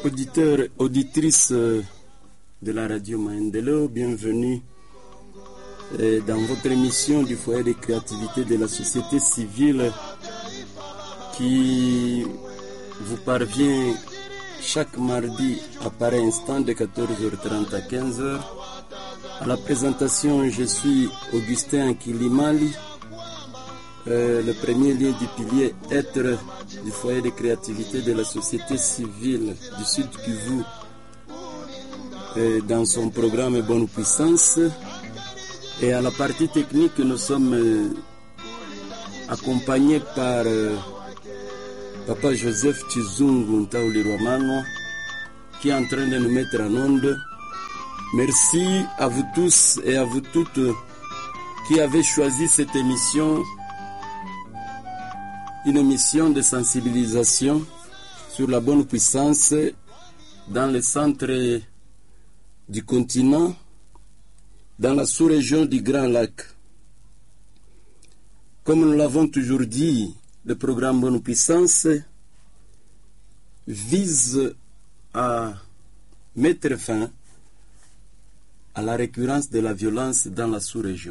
Auditeurs, auditrices de la radio Maendeleo, bienvenue dans votre émission du foyer de créativité de la société civile qui vous parvient chaque mardi à pareil instant de 14h30 à 15h. À la présentation, je suis Augustin Kilimali, le premier lien du pilier être du foyer de créativité de la société civile du Sud Kivu dans son programme Bonne Puissance. Et à la partie technique, nous sommes accompagnés par Papa Joseph Chizungu Ntaulirwamano qui est en train de nous mettre en onde. Merci à vous tous et à vous toutes qui avez choisi cette émission, une émission de sensibilisation sur la bonne puissance dans le centre du continent, dans la sous-région du Grand Lac. Comme nous l'avons toujours dit, le programme Bonne Puissance vise à mettre fin à la récurrence de la violence dans la sous-région.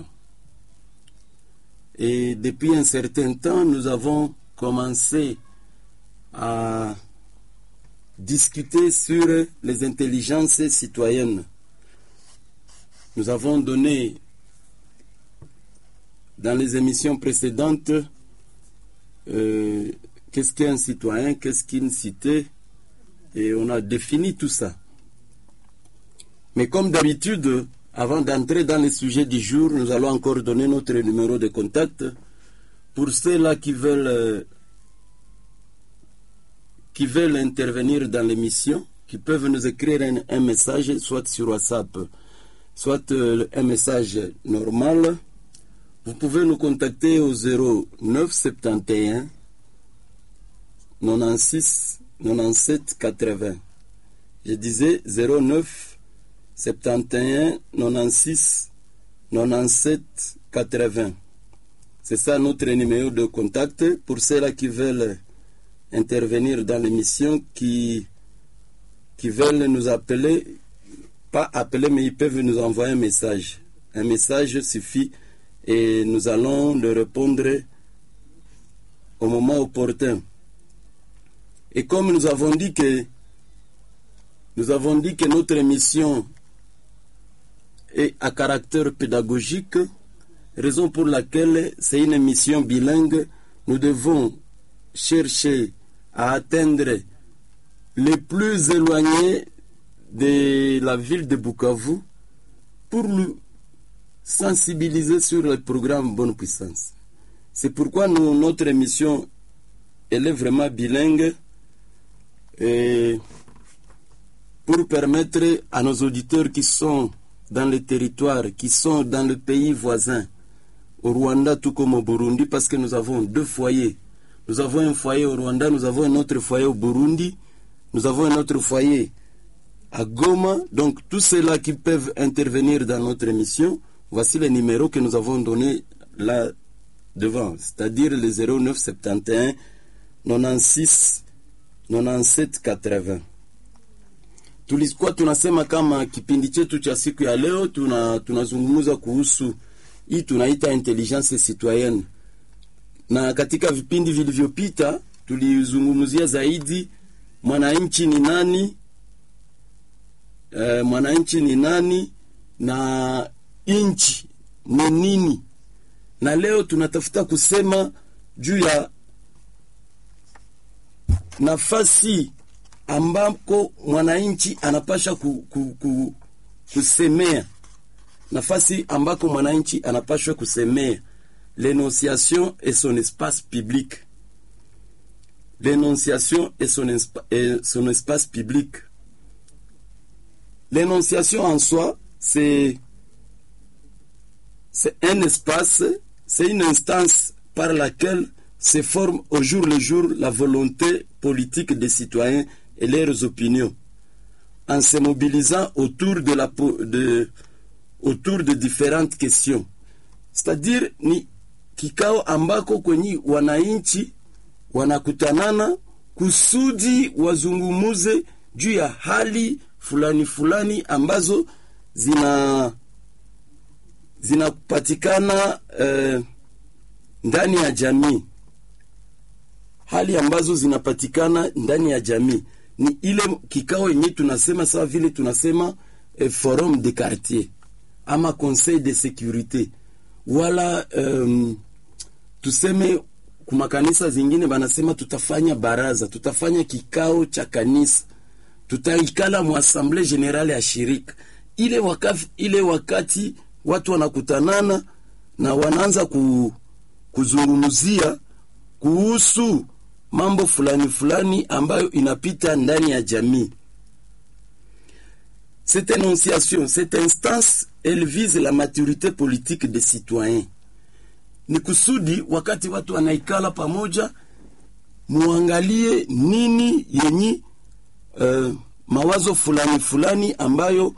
Et depuis un certain temps, nous avons commencé à discuter sur les intelligences citoyennes. Nous avons donné dans les émissions précédentes qu'est-ce qu'est un citoyen, qu'est-ce qu'une cité, et on a défini tout ça. Mais comme d'habitude, avant d'entrer dans les sujets du jour, nous allons encore donner notre numéro de contact pour ceux-là qui veulent intervenir dans l'émission, qui peuvent nous écrire un message, soit sur WhatsApp, soit un message normal. Vous pouvez nous contacter au 09 71 96 97 80. Je disais 09 71 96 97 80. C'est ça notre numéro de contact pour ceux-là qui veulent intervenir dans l'émission, qui veulent nous appeler, pas appeler, mais ils peuvent nous envoyer un message. Un message suffit et nous allons le répondre au moment opportun. Et comme nous avons dit que notre émission est à caractère pédagogique, raison pour laquelle c'est une émission bilingue, nous devons chercher à atteindre les plus éloignés de la ville de Bukavu pour nous sensibiliser sur le programme Bonne Puissance. C'est pourquoi notre émission elle est vraiment bilingue et pour permettre à nos auditeurs qui sont dans les territoires, qui sont dans le pays voisin, au Rwanda tout comme au Burundi, parce que nous avons deux foyers. Nous avons un foyer au Rwanda, nous avons un autre foyer au Burundi, nous avons un autre foyer à Goma. Donc tous ceux-là qui peuvent intervenir dans notre émission, voici les numéros que nous avons donnés là devant, c'est-à-dire les 09 71 96 97 80. Tulikuwa tunasema kama kipindi chetu cha siku ya leo tunazungumza kuhusu hii tunaita intelligence citoyenne. Na katika vipindi vilivyopita tulizungumzia zaidi mwananchi ni nani, mwananchi ni nani na inchi ni nini. Na leo tunatafuta kusema juu ya nafasi ambako mwananchi anapasha kusemea, nafasi ambako mwananchi anapasha kusemea, l'énonciation et son espace public. L'énonciation et son espace public. L'énonciation en soi, c'est un espace, c'est une instance par laquelle se forme au jour le jour la volonté politique des citoyens et leurs opinions, en se mobilisant autour de différentes questions. C'est-à-dire ni kikao ambako kwenye wananchi wanakutanana kusudi wazungumuze juu ya hali fulani fulani ambazo zinapatikana ndani ya jamii. Hali ambazo zinapatikana ndani ya jamii ni ile kikao yenye tunasema sawa vile tunasema forum de quartier ama conseil de sécurité, wala tuseme kumakanisa zingine banasema tutafanya baraza, tutafanya kikao cha kanisa, tutaikala mu assemblée générale ya shirika. Ile wakati watu wanakutanana na wanaanza kuzungumzia kuhusu mambo fulani fulani ambayo inapita ndani ya jamii. Cette énonciation, cette instance, elle vise la maturité politique des citoyens. Ni kusudi wakati watu wanaikala pamoja, muangalie nini yenyi mawazo fulani fulani ambayo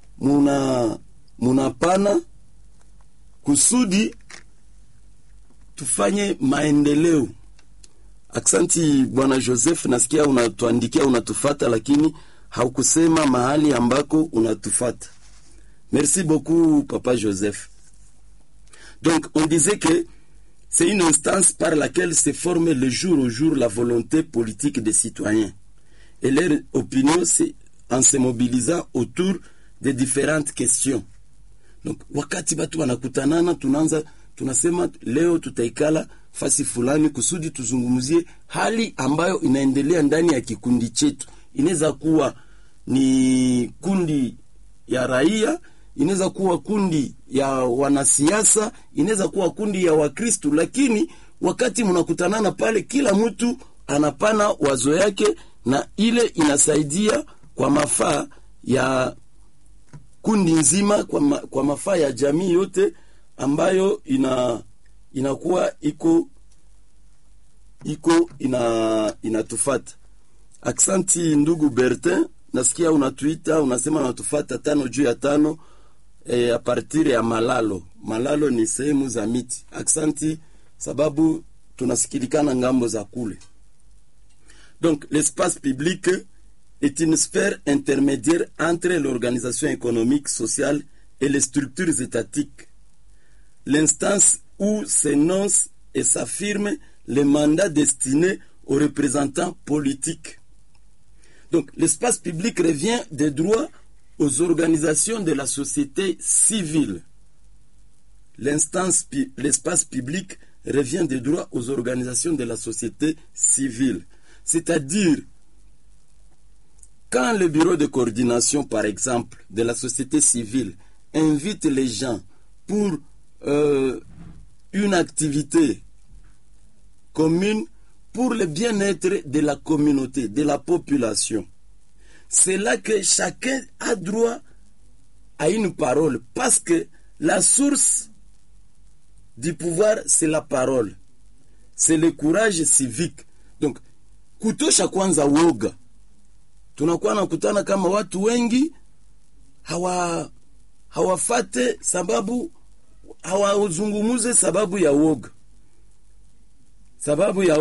munapana kusudi tufanye maendeleo. Aksanti Bwana Joseph, nasikia unatuandikia unatufata, lakini haukusema mahali ambako unatufata. Merci beaucoup Papa Joseph. Donc on disait que c'est une instance par laquelle se forme le jour au jour la volonté politique des citoyens et leur opinion en se mobilisant autour des différentes questions. Donc wakati batu wanakutanana tunasema leo tutaikala fasi fulani kusudi tuzungumzie hali ambayo inaendelea ndani ya kikundi chetu. Inaweza kuwa ni kundi ya raia, inaweza kuwa kundi ya wanasiasa, inaweza kuwa kundi ya Wakristo, lakini wakati mnakutanana pale kila mtu anapana wazo yake na ile inasaidia kwa mafaa ya kundi nzima, kwa mafaa ya jamii yote ambayo inakuwa inatufata. Aksanti ndugu Bertin, nasikia unatuita unasema unatufata 5 a partir ya Malalo. Malalo ni sehemu za miti. Aksanti sababu tunasikilikana ngambo za kule. Donc l'espace public est une sphère intermédiaire entre l'organisation économique, sociale et les structures étatiques. L'instance où s'énonce et s'affirme le mandat destiné aux représentants politiques. Donc l'espace public revient des droits aux organisations de la société civile. L'espace public revient des droits aux organisations de la société civile. C'est-à-dire, quand le bureau de coordination, par exemple, de la société civile invite les gens pour une activité commune pour le bien-être de la communauté, de la population, c'est là que chacun a droit à une parole, parce que la source du pouvoir, c'est la parole, c'est le courage civique. Donc, kutosha kwanza woga. Tunakuwa nakutana kama watu wengi hawafate sababu, hawazungumuze sababu ya woga. Sababu ya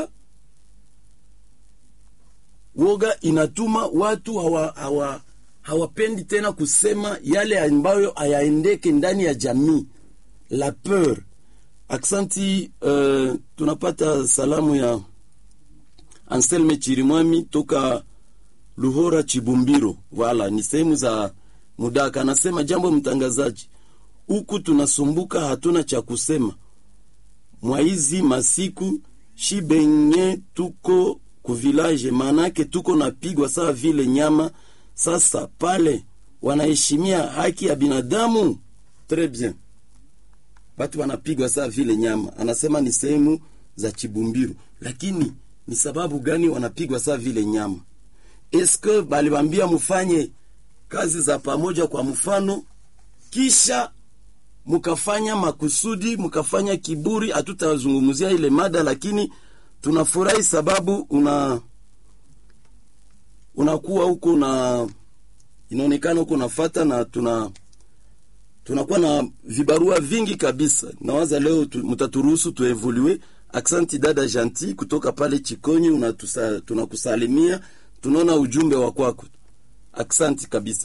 woga inatuma watu hawapendi tena kusema yale ambayo hayaendeke ndani ya jamii. La peur. Aksanti, tunapata salamu ya Anselme Chirimwami toka Luhora Chibumbiro. Wala ni sehemu za Mudaka. Anasema, jambo mtangazaji, huku tunasumbuka, hatuna cha kusema. Mwaizi masiku shibenye tuko kuvilaje, manake tuko napigwa sawa vile nyama. Sasa pale wanaheshimia haki ya binadamu. Très bien. Watu wanapigwa sawa vile nyama. Anasema ni sehemu za Chibumbiro. Lakini ni sababu gani wanapigwa sawa vile nyama? Eske balibambia mufanye kazi za pamoja kwa mfano, kisha mukafanya makusudi, mukafanya kiburi? Hatutazungumzia ile mada, lakini tunafurahi sababu unakuwa huko na inaonekana huko nafuata, na tunakuwa na vibarua vingi kabisa. Nawaza leo mtaturuhusu tuevolue. Aksanti dada Janti kutoka pale Chikonyi, tunakusalimia. tunaona ujumbe wa kwako. Aksanti kabisa.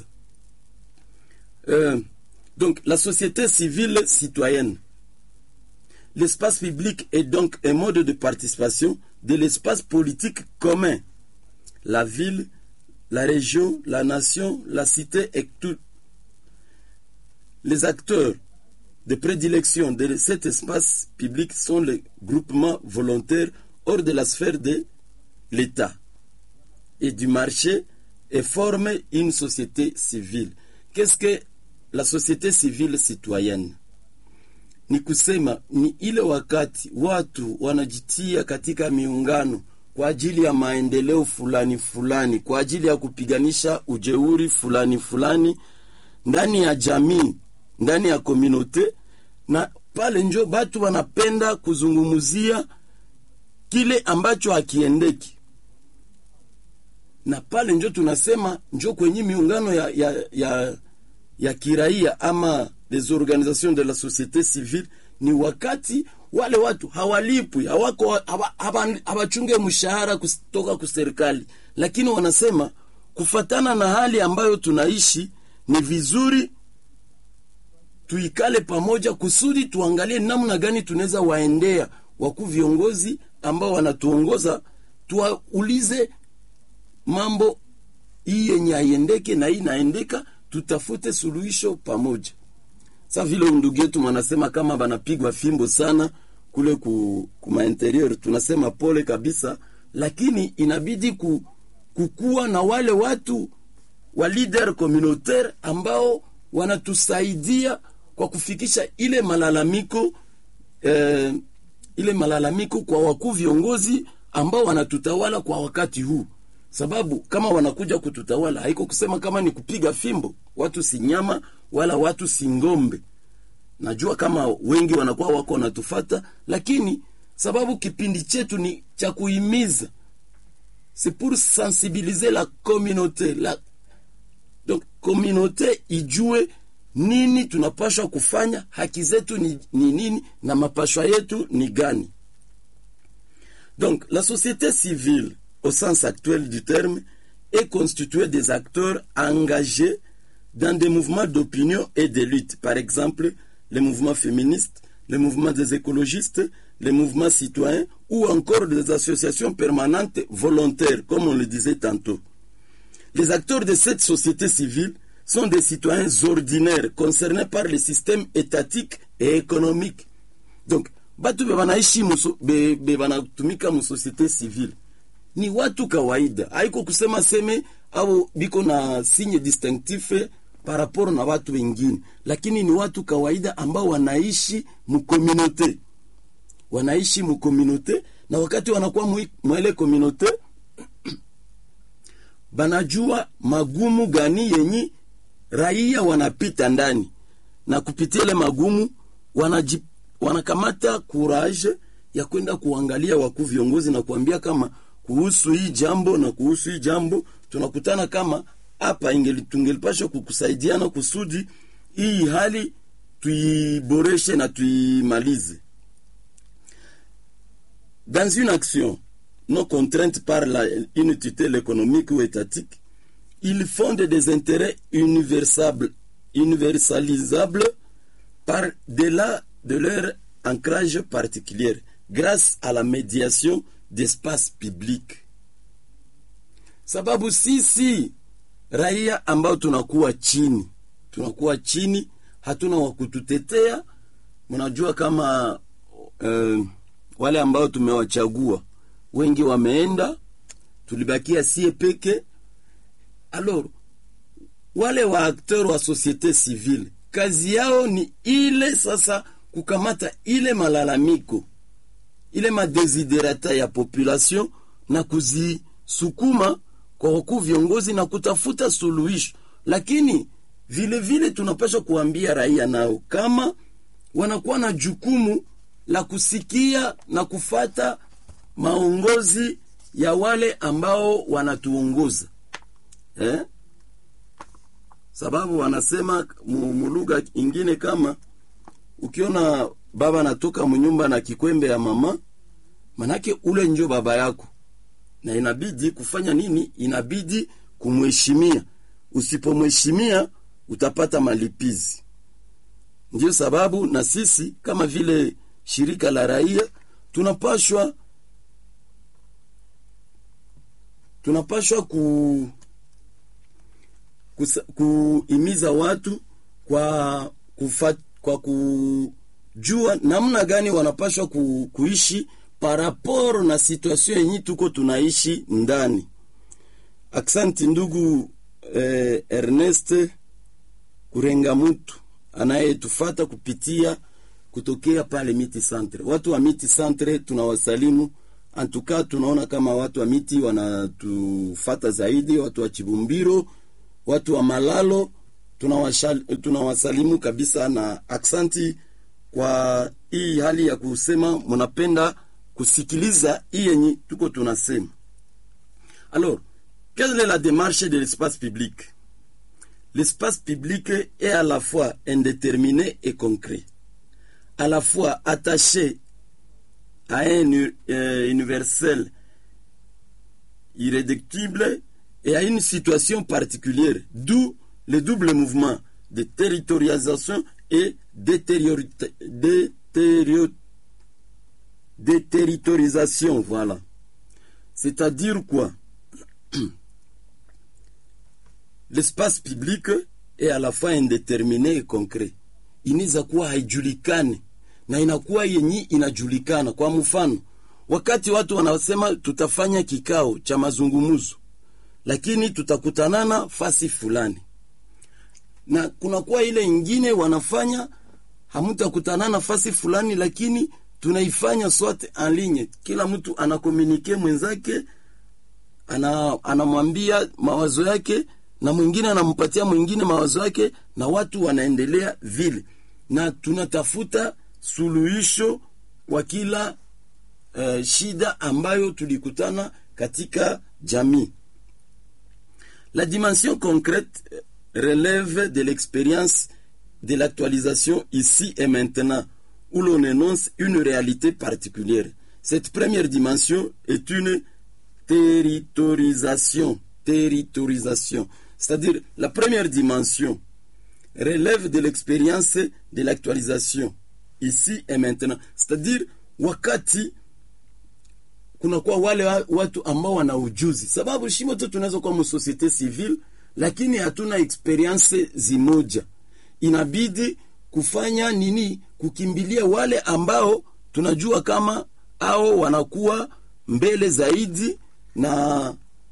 Donc la société civile citoyenne. L'espace public est donc un mode de participation de l'espace politique commun. La ville, la région, la nation, la cité et tout. Les acteurs de prédilection de cet espace public sont les groupements volontaires hors de la sphère de l'État et du marché et forment une société civile. Qu'est-ce que la société civile citoyenne? Ni kusema ni ile wakati watu wanajitia katika miungano kwa ajili ya maendeleo fulani fulani, kwa ajili ya kupiganisha ujeuri fulani fulani ndani ya jamii, ndani ya community, na pale njo batu wanapenda kuzungumuzia kile ambacho hakiendeki. Na pale njo tunasema njo kwenye miungano ya kiraia ama des organisations de la société civile, ni wakati wale watu hawalipwi, hawachunge mshahara kutoka kwa serikali, lakini wanasema kufatana na hali ambayo tunaishi ni vizuri tuikale pamoja kusudi tuangalie namna gani tunaweza waendea wakuu viongozi ambao wanatuongoza, tuwaulize mambo hii yenye haiendeke na hii inaendeka, tutafute suluhisho pamoja. Sa vile ndugu yetu wanasema kama banapigwa fimbo sana kule kuma interior, tunasema pole kabisa, lakini inabidi kukua na wale watu wa leader communautaire ambao wanatusaidia kwa kufikisha ile malalamiko kwa wakuu viongozi ambao wanatutawala kwa wakati huu. Sababu kama wanakuja kututawala haiko kusema kama ni kupiga fimbo, watu si nyama wala watu si ngombe. Najua kama wengi wanakuwa wako wanatufata, lakini sababu kipindi chetu ni cha kuhimiza, c'est pour sensibiliser la communauté. Donc communauté ijue nini tunapaswa kufanya, haki zetu ni nini na mapashwa yetu ni gani. Donc la société civile au sens actuel du terme est constituée des acteurs engagés dans des mouvements d'opinion et de lutte. Par exemple, les mouvements féministes, les mouvements des écologistes, les mouvements citoyens ou encore des associations permanentes volontaires, comme on le disait tantôt. Les acteurs de cette société civile sont des citoyens ordinaires concernés par le système étatique et économique. Donc, batu bebanaishi bebanatumika mu société civile ni watu kawaida, haiko kusema seme au biko na signe distinctif par rapport na watu wengine, lakini ni watu kawaida ambao wanaishi mu communauté. Wanaishi mu communauté, na wakati wanakuwa mwele communauté banajua magumu gani yenye raia wanapita ndani, na kupitia ile magumu wanakamata courage ya kwenda kuangalia wakuu viongozi na kuambia kama kuhusu hii jambo na kuhusu hii jambo tunakutana kama hapa tungelipasha kukusaidiana kusudi hii hali tuiboreshe na tuimalize. Dans une action non contrainte par une tutelle économique ou étatique, ils fondent des intérêts universalisables par-delà de leur ancrage particulier, grâce à la médiation d'espace public. Sababu sisi raia ambao tunakuwa chini, hatuna wakututetea. Mnajua kama wale ambao tumewachagua wengi wameenda, tulibakia sie peke. Alors wale wa acteurs wa société civile kazi yao ni ile sasa kukamata ile malalamiko, ile madesiderata ya population na kuzisukuma kwa wakuu viongozi na kutafuta suluhisho. Lakini vile vile tunapaswa kuambia raia nao kama wanakuwa na jukumu la kusikia na kufata maongozi ya wale ambao wanatuongoza. Sababu wanasema mulugha ingine kama ukiona baba anatoka mnyumba na kikwembe ya mama, manake ule njo baba yako. na inabidi kufanya nini? Inabidi kumheshimia. Usipomheshimia utapata malipizi. Ndio sababu na sisi kama vile shirika la raia tunapashwa kuhimiza watu kwa kujua namna gani wanapashwa kuishi paraporo na situation yenye tuko tunaishi ndani. Aksanti ndugu Ernest Kurengamutu anayetufata kupitia kutokea pale Miti Centre. Watu wa Miti Centre tunawasalimu. Antuka tunaona kama watu wa Miti wanatufata zaidi, watu wa Chibumbiro, watu wa Malalo tunawasalimu kabisa, na aksanti kwa hii hali ya kusema mnapenda kusikiliza hii yenye tuko tunasema. Alors, quelle est la démarche de l'espace public? L'espace public est à la fois indéterminé et concret, à la fois attaché à un universel irréductible et à une situation particulière, d'où le double mouvement de territorialisation et déterritorisation. Voilà. C'est-à-dire quoi? L'espace public est à la fois indéterminé et concret. Inaweza kuwa haijulikani na inakuwa yenye inajulikana. Kwa mfano, wakati watu wanasema tutafanya kikao cha mazungumzo, lakini tutakutanana fasi fulani, na kunakuwa ile ingine wanafanya hamutakutanana fasi fulani, lakini tunaifanya sote en ligne. Kila mtu anakomunike mwenzake, anamwambia mawazo yake, na mwingine anampatia mwingine mawazo yake, na watu wanaendelea vile, na tunatafuta suluhisho kwa kila shida ambayo tulikutana katika jamii. La dimension concrète relève de l'expérience de l'actualisation ici et maintenant, où l'on énonce une réalité particulière. Cette première dimension est une territorisation. C'est-à-dire, la première dimension relève de l'expérience de l'actualisation ici et maintenant. C'est-à-dire, wakati kuna kwa wale watu ambao wana ujuzi, sababu shimo tu tunaweza kuwa msociete civile lakini hatuna experience zimoja. Inabidi kufanya nini? Kukimbilia wale ambao tunajua kama hao wanakuwa mbele zaidi na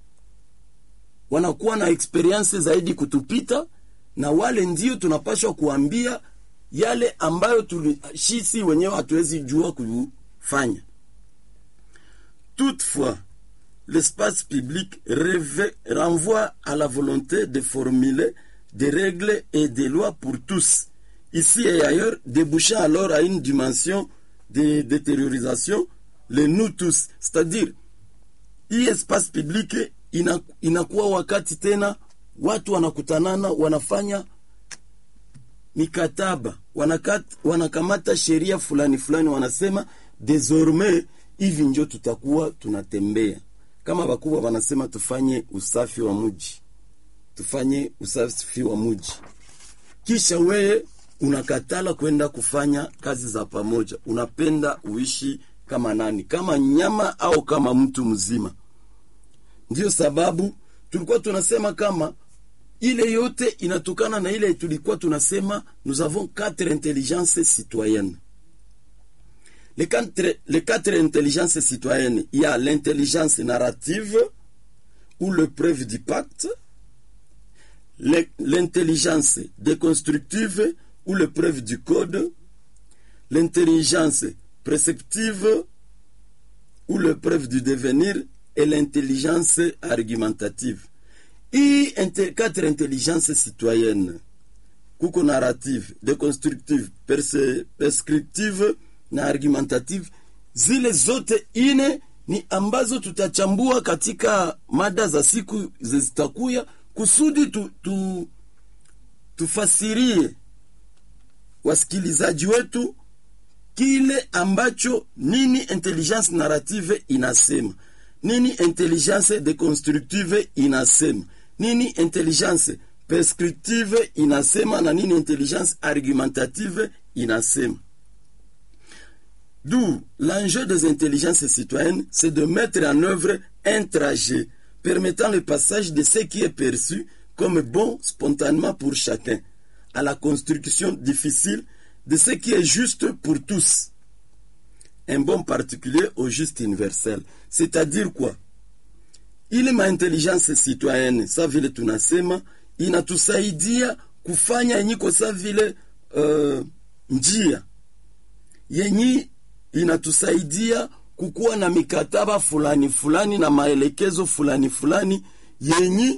wanakuwa na experience zaidi kutupita, na wale ndio tunapaswa kuambia yale ambayo sisi wenyewe hatuwezi jua kufanya. Toutefois, l'espace public renvoie à la volonté de formuler des règles et des lois pour tous, ici et ailleurs, débouchant alors à une dimension de détériorisation, le nous tous. C'est-à-dire, hii espace public inakuwa wakati tena watu wanakutanana, wanafanya mikataba, wanakamata sheria fulani fulani, wanasema désormais hivi ndio tutakuwa tunatembea. Kama wakubwa wanasema tufanye usafi wa mji, kisha wewe unakatala kwenda kufanya kazi za pamoja. Unapenda uishi kama nani? Kama nyama au kama mtu mzima? Ndio sababu tulikuwa tunasema kama ile yote inatokana na ile tulikuwa tunasema nous avons 4 intelligences citoyennes. Les quatre intelligences citoyennes, il y a l'intelligence narrative ou le preuve du pacte, l'intelligence déconstructive ou le preuve du code, l'intelligence préceptive ou le preuve du devenir, et l'intelligence argumentative. Et 4 intelligences citoyennes, kuko narrative, déconstructive, prescriptive na argumentative, zile zote ine ni ambazo tutachambua katika mada za siku zitakuya, kusudi tufasirie wasikilizaji wetu kile ambacho nini intelligence narrative inasema, nini intelligence deconstructive inasema, nini intelligence prescriptive inasema, na nini intelligence argumentative inasema. D'où l'enjeu des intelligences citoyennes, c'est de mettre en œuvre un trajet permettant le passage de ce qui est perçu comme bon spontanément pour chacun, à la construction difficile de ce qui est juste pour tous. Un bon particulier au juste universel. C'est-à-dire quoi? Ile intelligence citoyenne, sa vile tunasema, inatusaidia kufanya yenyiko sa vile njia. Yenyi inatusaidia kukuwa na mikataba fulani fulani na maelekezo fulani fulani yenyi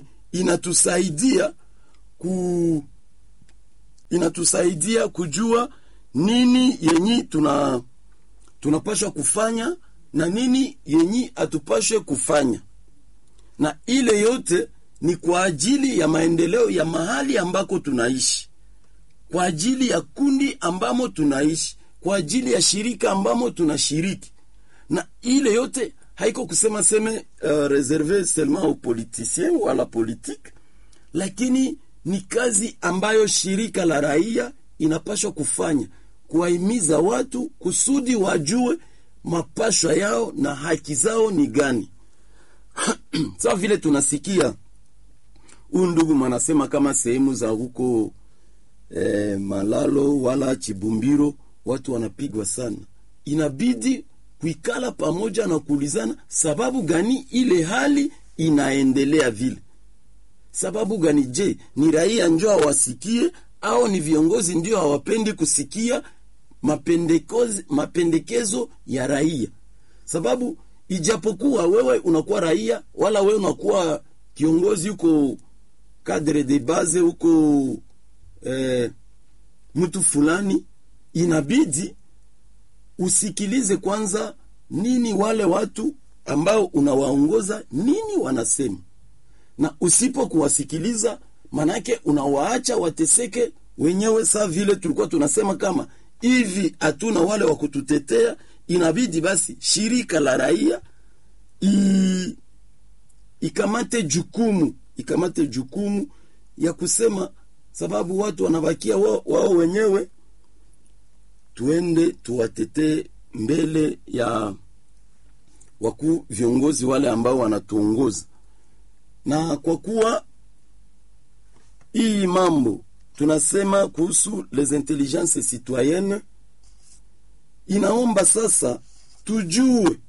inatusaidia kujua nini yenyi tunapaswa kufanya na nini yenyi atupaswe kufanya, na ile yote ni kwa ajili ya maendeleo ya mahali ambako tunaishi, kwa ajili ya kundi ambamo tunaishi, kwa ajili ya shirika ambamo tunashiriki. Na ile yote haiko kusema réservé seulement aux politiciens ou à la politique, lakini ni kazi ambayo shirika la raia inapaswa kufanya, kuwahimiza watu kusudi wajue mapashwa yao na haki zao ni gani. Sawa vile tunasikia ndugu manasema kama sehemu za huko Malalo wala Chibumbiro watu wanapigwa sana. Inabidi kuikala pamoja na kuulizana sababu gani ile hali inaendelea vile. Sababu gani? Je, ni raia njoo wasikie au ni viongozi ndio hawapendi kusikia mapendekezo ya raia? Sababu ijapokuwa wewe unakuwa raia wala wewe unakuwa kiongozi huko cadre de base huko mtu fulani, inabidi usikilize kwanza nini wale watu ambao unawaongoza nini wanasema. Na usipo kuwasikiliza manake unawaacha wateseke wenyewe. Saa vile tulikuwa tunasema kama hivi hatuna wale wa kututetea, inabidi basi shirika la raia ikamate jukumu ya kusema, sababu watu wanabakia wao wenyewe, tuende tuwatetee mbele ya wakuu viongozi wale ambao wanatuongoza. Na kwa kuwa hii mambo tunasema kuhusu les intelligences citoyennes, inaomba sasa tujue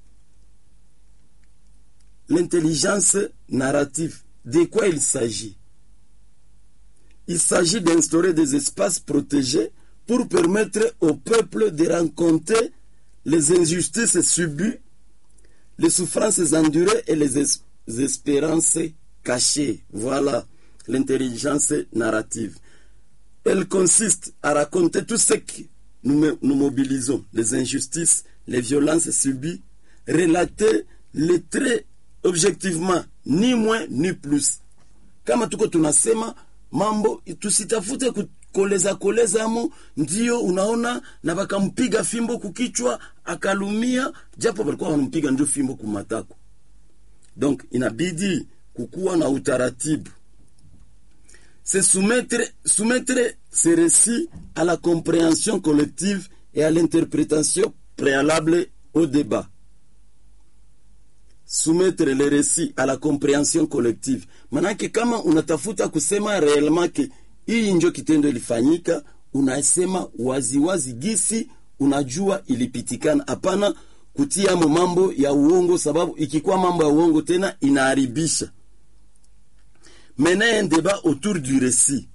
l'intelligence narrative. De quoi il s'agit? Il s'agit d'instaurer des espaces protégés pour permettre au peuple de rencontrer les injustices subies, les souffrances endurées et les espérances cachées. Voilà l'intelligence narrative. Elle consiste à raconter tout ce que nous mobilisons, les injustices, les violences subies, relater les traits objectivement, ni moins ni plus. Kama tuko tunasema mambo, tusitafute koleza amu, ndio unaona na bakampiga fimbo kukichwa akalumia, japo walikuwa wanampiga ndio fimbo kumatako. Donc inabidi kukuwa na utaratibu. C'est soumettre ces récits à la compréhension collective et à l'interprétation préalable au débat. Soumettre les récits à la compréhension collective. Manake kama unatafuta kusema réellement ke hii ndio kitendo ilifanyika, unasema waziwazi gisi unajua ilipitikana. Hapana kutia mambo ya uongo, sababu ikikuwa mambo ya uongo tena inaharibisha. Mener un débat autour du récit.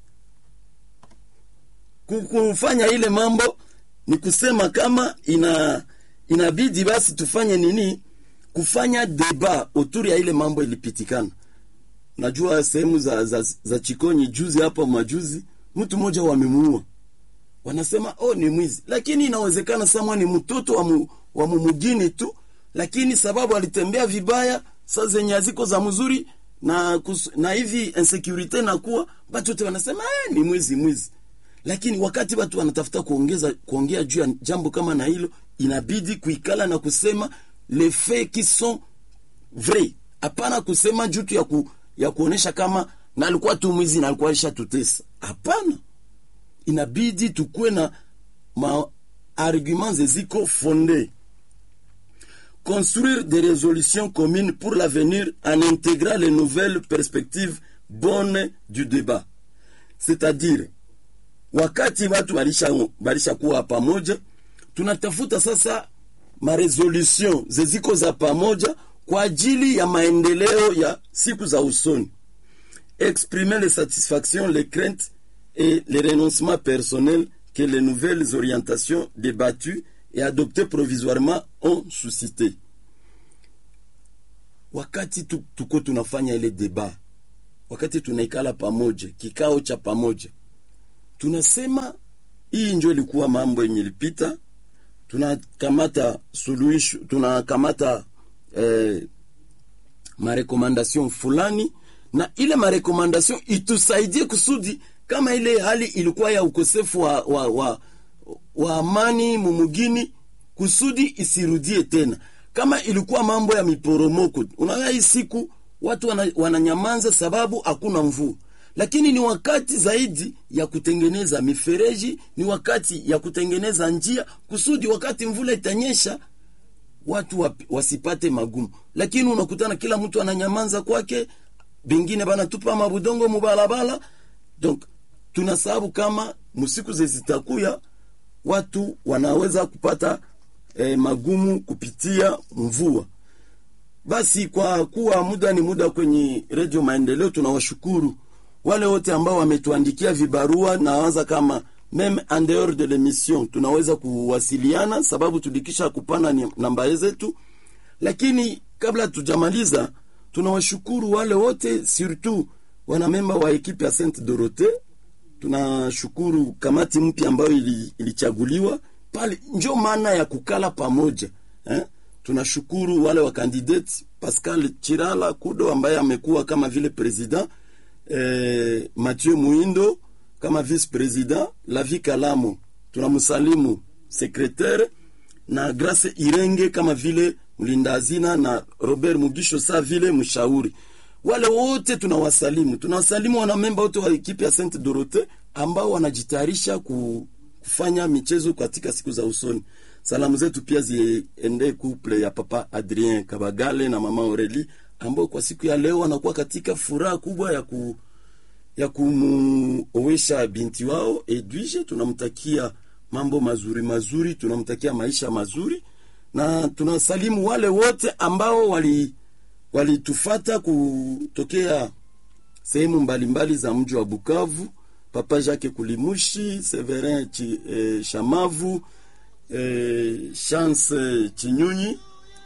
Kufanya ile mambo ni kusema kama inabidi basi tufanye nini? Kufanya débat autour ya ile mambo ilipitikana. Najua sehemu za Chikonyi juzi hapa majuzi mtu mmoja wamemuua. Wanasema ni mwizi, lakini inawezekana samwa ni mtoto wa mumugini tu, lakini sababu alitembea vibaya, saa zenye aziko za mzuri na hivi insecurity na kuwa watu wote wanasema ni mwizi. Lakini wakati watu wanatafuta kuongea juu ya jambo kama na hilo, inabidi kuikala na kusema les faits qui sont vrai, hapana kusema jutu ya kuonesha kama na alikuwa tu mwizi na alikuwa aisha tutesa. Hapana, inabidi tukue na arguments ziko fondés. Construire des résolutions communes pour l'avenir en intégrant les nouvelles perspectives bonnes du débat. C'est-à-dire, wakati watu walisha kuwa pamoja, tunatafuta sasa maresolution zeziko za pamoja kwa ajili ya maendeleo ya siku za usoni. Exprimer les satisfactions, les craintes et les renoncements personnels que les nouvelles orientations débattues et adoptées provisoirement ont suscité. Wakati tuko tunafanya ile débat, wakati tunaikala pamoja, kikao cha pamoja, tunasema hii ndio ilikuwa mambo yenye ilipita, tunakamata suluhisho, tunakamata marekomandasyon fulani, na ile marekomandasyon itusaidie kusudi kama ile hali ilikuwa ya ukosefu wa amani mumugini, kusudi isirudie tena. Kama ilikuwa mambo ya miporomoko, unaona hii siku watu wananyamanza sababu hakuna mvua. Lakini ni wakati zaidi ya kutengeneza mifereji, ni wakati ya kutengeneza njia, kusudi wakati mvula itanyesha watu wasipate magumu. Lakini unakutana kila mtu ananyamanza kwake, bengine bana tupa mabudongo mubalabala. Donc tunasababu kama musiku zitakuya watu wanaweza kupata magumu kupitia mvua. Basi kwa kuwa muda ni muda kwenye Radio Maendeleo, tunawashukuru wale wote ambao wametuandikia vibarua, na waza kama même en dehors de l'émission tunaweza kuwasiliana sababu tudikisha kupana namba zetu. Lakini kabla tujamaliza, tunawashukuru wale wote, surtout wanamemba wa ekipe ya Sainte Dorothée. Tunashukuru kamati mpya ambayo ilichaguliwa pale, ndio maana ya kukala pamoja tunashukuru wale wa candidate Pascal Chirala Kudo ambaye amekuwa kama vile president, Mathieu Muindo kama vice president, Lavi Kalamo tunamsalimu secrétaire, na Grace Irenge kama vile mlinda hazina, na Robert Mugisho sa vile mshauri. Wale wote tunawasalimu wanamemba wote wa ekipe ya Sainte Dorothée ambao wanajitayarisha kufanya michezo katika siku za usoni. Salamu zetu pia ziende couple ya papa Adrien Kabagale na mama Aurélie ambao kwa siku ya leo wanakuwa katika furaha kubwa ya kumuoesha binti wao Edwige. Tunamtakia mambo mazuri, tunamtakia maisha mazuri, na tunasalimu wale wote ambao walitufata kutokea sehemu mbalimbali za mji wa Bukavu. Papa Jacques Kulimushi, Severin Chamavu, Chance Chinyunyi,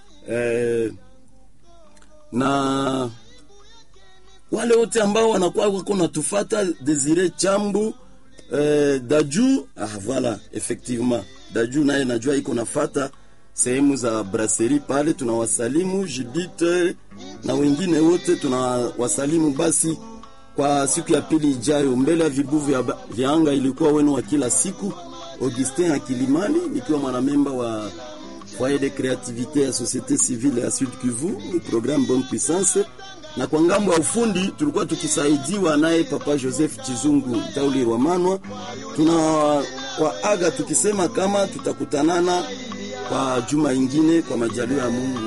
na wale wote ambao wanakuwa wako natufata, Desire Chambu, Daju, voilà, effectivement Daju naye najua iko nafata sehemu za brasserie pale, tunawasalimu. Judith na wengine wote tunawasalimu. Basi kwa siku ya pili ijayo, mbele ya vibuvu vya anga ilikuwa wenu wa kila siku, Augustin Akilimani, nikiwa mwanamemba wa Foyer de Créativité ya Société Civile ya Sud Kivu, ni programme Bonne Puissance, na kwa ngambo ya ufundi tulikuwa tukisaidiwa naye Papa Joseph Chizungu Tauli Rwamanwa. Tunawaaga tukisema kama tutakutanana kwa juma ingine kwa majaliwa ya Mungu.